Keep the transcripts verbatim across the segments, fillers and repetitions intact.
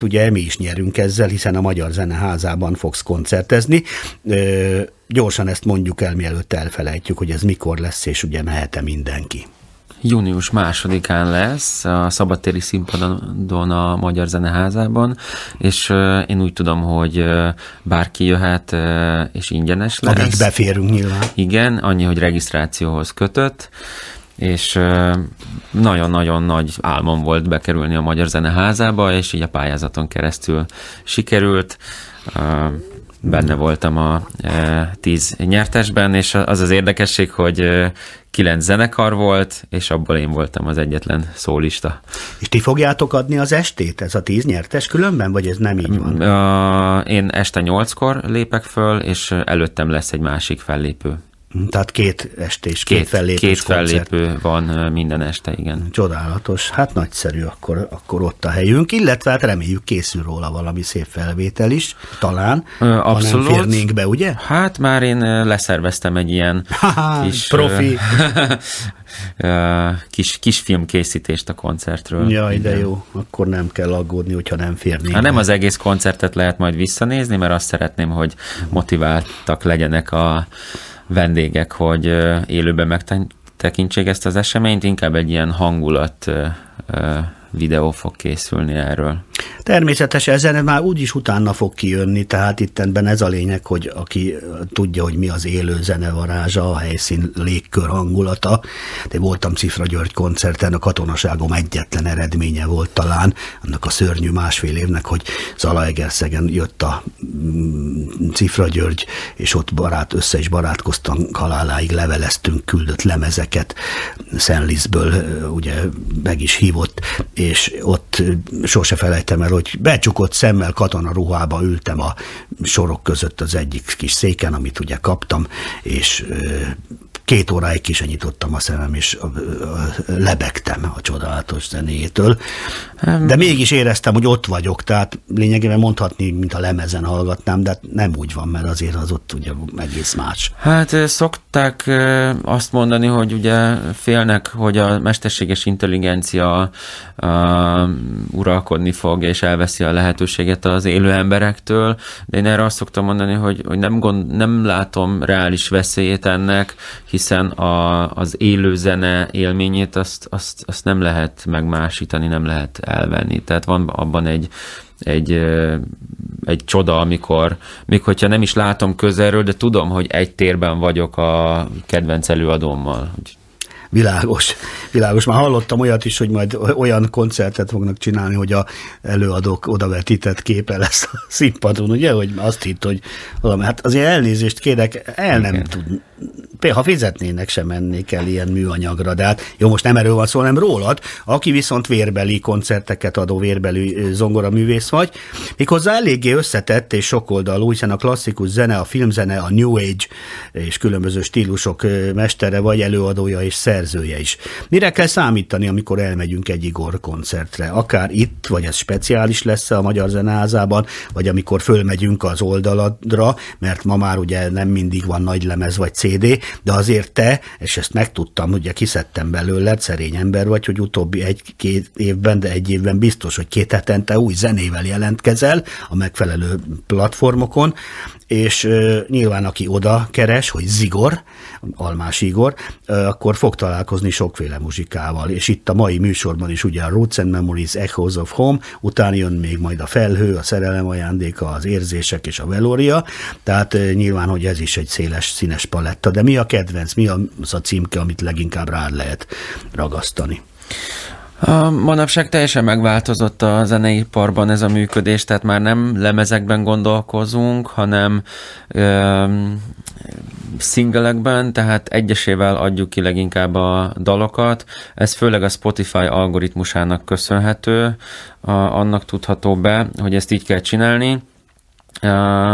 ugye mi is nyerünk ezzel, hiszen a Magyar Zeneházában fogsz koncertezni. Ö, gyorsan ezt mondjuk el, mielőtt elfelejtjük, hogy ez mikor lesz, és ugye mehet-e mindenki. Június másodikán lesz a szabadtéri színpadon a Magyar Zeneházában, és uh, én úgy tudom, hogy uh, bárki jöhet, uh, és ingyenes lesz. Amíg beférünk nyilván. Igen, annyi, hogy regisztrációhoz kötött, és uh, nagyon-nagyon nagy álmom volt bekerülni a Magyar Zeneházába, és így a pályázaton keresztül sikerült. Uh, benne voltam a e, tíz nyertesben, és az az érdekesség, hogy e, kilenc zenekar volt, és abból én voltam az egyetlen szólista. És ti fogjátok adni az estét, ez a tíz nyertes különben, vagy ez nem így van? A, én este nyolckor lépek föl, és előttem lesz egy másik fellépő. Tehát két estés, két, két fellépős Két fellépő koncert van minden este, igen. Csodálatos, hát nagyszerű, akkor, akkor ott a helyünk, illetve hát reméljük készül róla valami szép felvétel is, talán, abszolút. Ha nem férnénk be, ugye? Hát már én leszerveztem egy ilyen ha, kis... profi. kis, kis filmkészítést a koncertről. Jaj, de jó, akkor nem kell aggódni, hogyha nem férnénk. Hát nem az egész koncertet lehet majd visszanézni, mert azt szeretném, hogy motiváltak legyenek a vendégek, hogy élőben megtekintsék ezt az eseményt, inkább egy ilyen hangulat videó fog készülni erről. Természetesen ezen már úgyis utána fog kijönni, tehát ittenben ez a lényeg, hogy aki tudja, hogy mi az élő zenevarázsa, a helyszín légkör hangulata. De voltam Cifra György koncerten, a katonaságom egyetlen eredménye volt talán, annak a szörnyű másfél évnek, hogy Zalaegerszegen jött a Cifra György, és ott barát, össze is barátkoztunk haláláig, leveleztünk, küldött lemezeket, Szenlisztből ugye meg is hívott, és ott sose felejtem el, hogy becsukott szemmel katonaruhába ültem a sorok között az egyik kis széken, amit ugye kaptam, és két óráig ki se nyitottam a szemem, és lebegtem a csodálatos zenéjétől. De mégis éreztem, hogy ott vagyok, tehát lényegében mondhatni, mint a lemezen hallgatnám, de nem úgy van, mert azért az ott ugye egész más. Hát szokták azt mondani, hogy ugye félnek, hogy a mesterséges intelligencia uh, uralkodni fog, és elveszi a lehetőséget az élő emberektől, de én erre azt szoktam mondani, hogy, hogy nem, gond, nem látom reális veszélyét ennek, hiszen a, az élő zene élményét azt, azt, azt nem lehet megmásítani, nem lehet elvenni. Tehát van abban egy, egy, egy csoda, amikor, még hogyha nem is látom közelről, de tudom, hogy egy térben vagyok a kedvenc előadómmal. Világos, világos. Már hallottam olyat is, hogy majd olyan koncertet fognak csinálni, hogy a előadók odavetített képe lesz a színpadon, ugye, hogy azt hitt, hogy valami, hát azért elnézést kérek, el nem Igen. tud. Ha fizetnének, sem mennék el ilyen műanyagra, de hát jó, most nem erről van szó, hanem rólad, aki viszont vérbeli koncerteket adó vérbeli zongoraművész vagy, méghozzá eléggé összetett és sokoldalú, hiszen a klasszikus zene, a filmzene, a New Age és különböző stílusok mestere vagy, előadója és szerzője is. Mire kell számítani, amikor elmegyünk egy Igor koncertre? Akár itt, vagy ez speciális lesz a Magyar Zeneházában, vagy amikor fölmegyünk az oldaladra, mert ma már ugye nem mindig van nagy lemez vagy cé dé, de azért te, és ezt megtudtam, ugye kiszedtem belőled, szerény ember vagy, hogy utóbbi egy-két évben, de egy évben biztos, hogy két hetente új zenével jelentkezel a megfelelő platformokon, és uh, nyilván aki oda keres, hogy Zigor, Almás Igor, uh, akkor fog találkozni sokféle muzsikával, és itt a mai műsorban is ugye a Roots and Memories, Echoes of Home, utána jön még majd a Felhő, a Szerelem ajándéka, az Érzések és a Velória, tehát uh, nyilván, hogy ez is egy széles, színes paletta, de mi a kedvenc, mi az a címke, amit leginkább rád lehet ragasztani? A manapság teljesen megváltozott a zeneiparban ez a működés, tehát már nem lemezekben gondolkozunk, hanem ö, szingelekben, tehát egyesével adjuk ki leginkább a dalokat. Ez főleg a Spotify algoritmusának köszönhető, a, annak tudható be, hogy ezt így kell csinálni. A,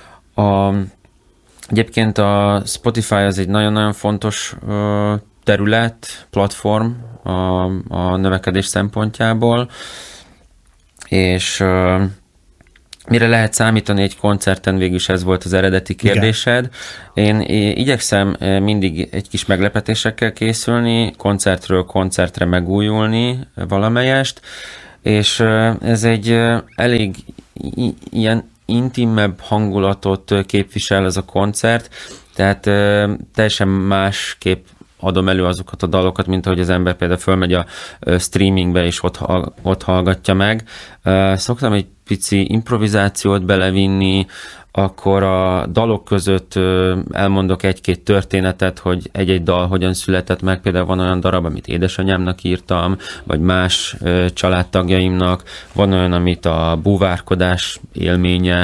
a, egyébként a Spotify az egy nagyon-nagyon fontos ö, terület, platform a, a növekedés szempontjából, és uh, mire lehet számítani egy koncerten, végülis ez volt az eredeti kérdésed. Igen. Én, én igyekszem mindig egy kis meglepetésekkel készülni, koncertről koncertre megújulni valamelyest. és ez egy elég i- ilyen intimebb hangulatot képvisel ez a koncert, tehát teljesen másképp adom elő azokat a dalokat, mint ahogy az ember például fölmegy a streamingbe, és ott, ott hallgatja meg. Szoktam egy pici improvizációt belevinni, akkor a dalok között elmondok egy-két történetet, hogy egy-egy dal hogyan született meg. Például van olyan darab, amit édesanyámnak írtam, vagy más családtagjaimnak. Van olyan, amit a búvárkodás élménye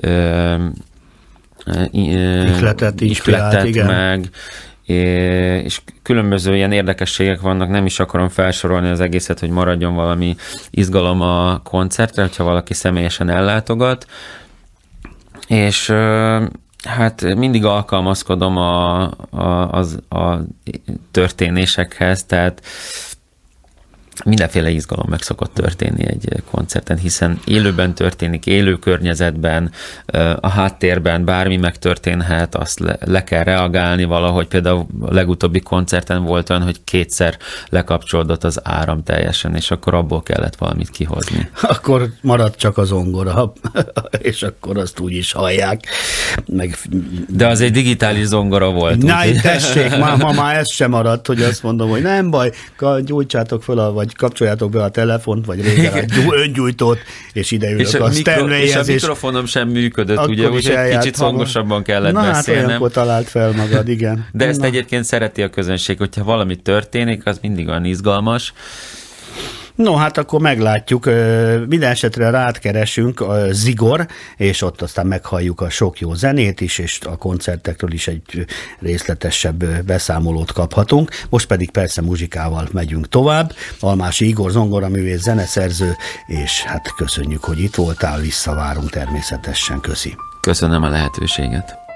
ihletett, ihletett meg, és különböző ilyen érdekességek vannak, nem is akarom felsorolni az egészet, hogy maradjon valami izgalom a koncertre, hogyha valaki személyesen ellátogat, és hát mindig alkalmazkodom a, a, az, a történésekhez, tehát mindenféle izgalom meg szokott történni egy koncerten, hiszen élőben történik, élő környezetben, a háttérben bármi megtörténhet, azt le, le kell reagálni valahogy. Például a legutóbbi koncerten volt olyan, hogy kétszer lekapcsolódott az áram teljesen, és akkor abból kellett valamit kihozni. Akkor maradt csak az zongora, és akkor azt úgy is hallják. Meg... De az egy digitális zongora volt. Na, tessék, ma, ma már ez sem maradt, hogy azt mondom, hogy nem baj, gyújtsátok föl a, vagy kapcsoljátok be a telefont, vagy régen a öngyújtót, és ide ülök. És a, a, mikro, és a mikrofonom sem működött, ugye, úgyhogy kicsit hangosabban kellett Na, beszélnem. Na hát olyankor talált fel magad, igen. De ezt Na. egyébként szereti a közönség, hogyha valami történik, az mindig olyan izgalmas. No, hát akkor meglátjuk. Minden esetre rád keresünk a Zigor, és ott aztán meghalljuk a sok jó zenét is, és a koncertekről is egy részletesebb beszámolót kaphatunk. Most pedig persze muzsikával megyünk tovább. Almási Igor zongoraművész, zeneszerző, és hát köszönjük, hogy itt voltál, visszavárunk természetesen. Köszi. Köszönöm a lehetőséget.